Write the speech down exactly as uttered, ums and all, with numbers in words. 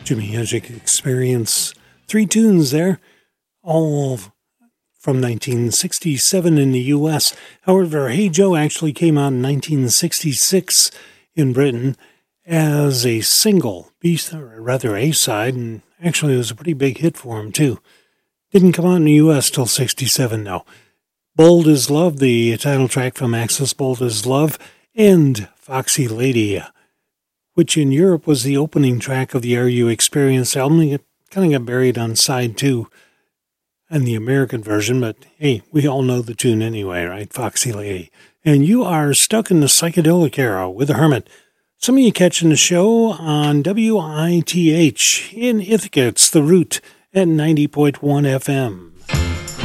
Jimi Hendrix Experience. Three tunes there, all from nineteen sixty-seven in the U S. However, Hey Joe actually came out in nineteen sixty-six in Britain as a single, B, or rather A-side, and actually it was a pretty big hit for him too. Didn't come out in the U S till sixty-seven, no. Bold as Love, the title track from Axis, Bold as Love, and Foxy Lady, which in Europe was the opening track of the Are You Experience album. It kind of got buried on side two and the American version, but hey, we all know the tune anyway, right? Foxy Lady. And you are stuck in the psychedelic era with the Hermit. Some of you catching the show on W I T H in Ithaca. It's The Root at ninety point one F M.